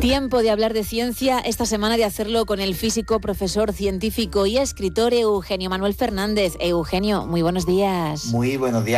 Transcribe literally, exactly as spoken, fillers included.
Tiempo de hablar de ciencia, esta semana de hacerlo con el físico, profesor, científico y escritor Eugenio Manuel Fernández. Eugenio, muy buenos días. Muy buenos días.